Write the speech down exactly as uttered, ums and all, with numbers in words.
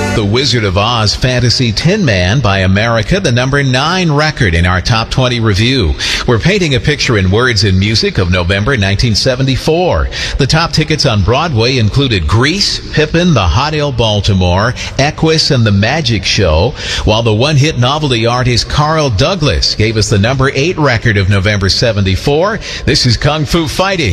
The Wizard of Oz Fantasy Tin Man by America, the number nine record in our Top twenty review. We're painting a picture in words and music of November nineteen seventy-four. The top tickets on Broadway included Grease, Pippin, The Hot Ale Baltimore, Equus, and The Magic Show, while the one-hit novelty artist Carl Douglas gave us the number eight record of November seventy-four. This is Kung Fu Fighting.